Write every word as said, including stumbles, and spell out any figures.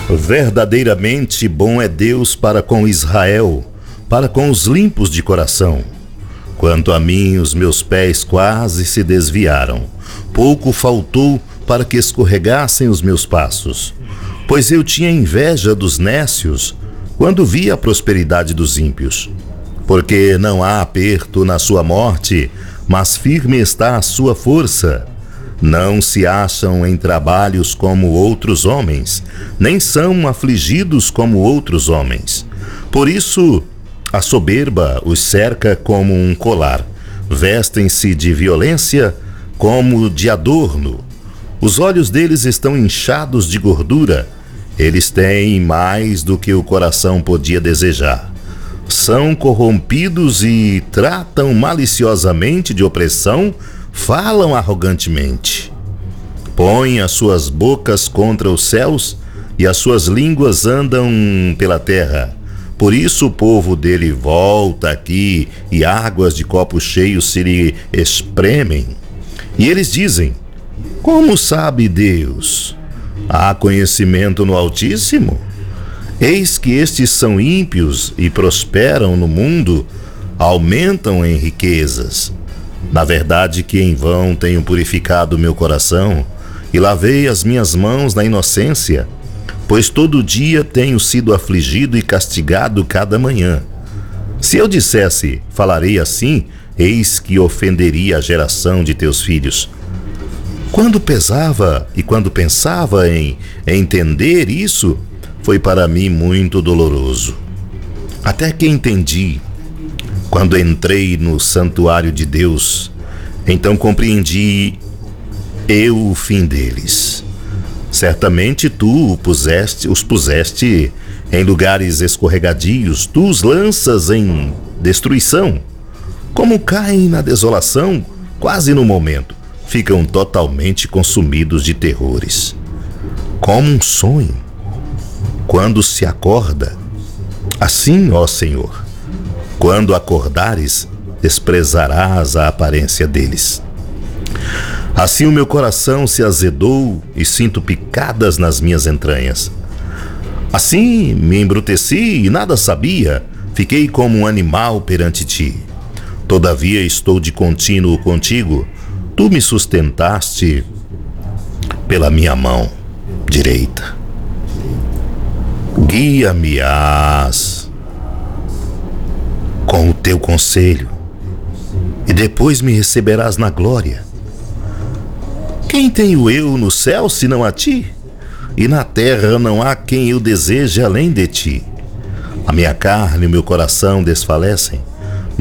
Verdadeiramente bom é Deus para com Israel, para com os limpos de coração. Quanto a mim, os meus pés quase se desviaram. Pouco faltou para que escorregassem os meus passos. Pois eu tinha inveja dos nécios, quando vi a prosperidade dos ímpios. Porque não há aperto na sua morte, mas firme está a sua força. Não se acham em trabalhos como outros homens, nem são afligidos como outros homens. Por isso, a soberba os cerca como um colar. Vestem-se de violência como de adorno. Os olhos deles estão inchados de gordura. Eles têm mais do que o coração podia desejar. São corrompidos e tratam maliciosamente de opressão, falam arrogantemente. Põem as suas bocas contra os céus e as suas línguas andam pela terra. Por isso o povo dele volta aqui e águas de copos cheios se lhe espremem. E eles dizem: como sabe Deus? Há conhecimento no Altíssimo? Eis que estes são ímpios e prosperam no mundo, aumentam em riquezas. Na verdade que em vão tenho purificado o meu coração e lavei as minhas mãos na inocência, pois todo dia tenho sido afligido e castigado cada manhã. Se eu dissesse, falarei assim, eis que ofenderia a geração de teus filhos. Quando pesava e quando pensava em entender isso, foi para mim muito doloroso. Até que entendi, quando entrei no santuário de Deus, então compreendi eu o fim deles. Certamente tu puseste, os puseste em lugares escorregadios, tu os lanças em destruição. Como caem na desolação, quase no momento, ficam totalmente consumidos de terrores. Como um sonho, quando se acorda, assim, ó Senhor, quando acordares, desprezarás a aparência deles. Assim o meu coração se azedou e sinto picadas nas minhas entranhas. Assim me embruteci e nada sabia, fiquei como um animal perante ti. Todavia estou de contínuo contigo, tu me sustentaste pela minha mão direita. Guia-me-ás com o teu conselho, e depois me receberás na glória. Quem tenho eu no céu senão a ti? E na terra não há quem eu deseje além de ti. A minha carne e o meu coração desfalecem,